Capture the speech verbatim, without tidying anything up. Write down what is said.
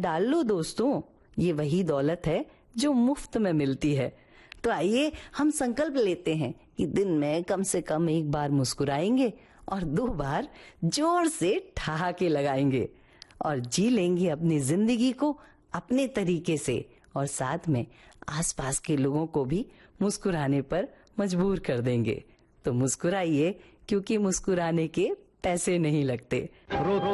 डाल लो दोस्तों, ये वही दौलत है जो मुफ्त में मिलती है। तो आइए हम संकल्प लेते हैं कि दिन में कम से कम एक बार मुस्कुराएंगे और दो बार जोर से ठहाके लगाएंगे और जी लेंगे अपनी जिंदगी को अपने तरीके से, और साथ में आसपास के लोगों को भी मुस्कुराने पर मजबूर कर देंगे। तो मुस्कुराइए, क्योंकि मुस्कुराने के पैसे नहीं लगते।